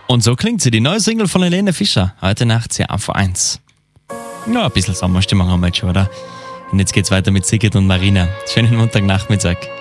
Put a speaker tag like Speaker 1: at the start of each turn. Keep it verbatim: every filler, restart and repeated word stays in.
Speaker 1: Und so klingt sie, die neue Single von Helene Fischer. Heute Nacht C A V eins. Ja, ein bisschen Sommerstimmung haben wir jetzt schon, oder? Und jetzt geht's weiter mit Sigrid und Marina. Schönen Montagnachmittag.